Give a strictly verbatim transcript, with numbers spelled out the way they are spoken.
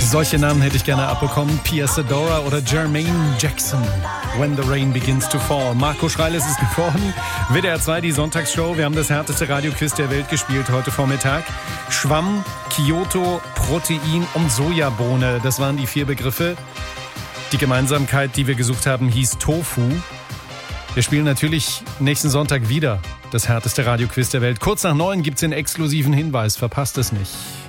Solche Namen hätte ich gerne abbekommen. Pia Sedora oder Jermaine Jackson. When the Rain Begins to Fall. Marco Schreil ist es geworden. W D R zwei, die Sonntagsshow. Wir haben das härteste Radioquiz der Welt gespielt heute Vormittag. Schwamm, Kyoto, Protein und Sojabohne. Das waren die vier Begriffe. Die Gemeinsamkeit, die wir gesucht haben, hieß Tofu. Wir spielen natürlich nächsten Sonntag wieder das härteste Radioquiz der Welt. Kurz nach neun gibt's den exklusiven Hinweis. Verpasst es nicht.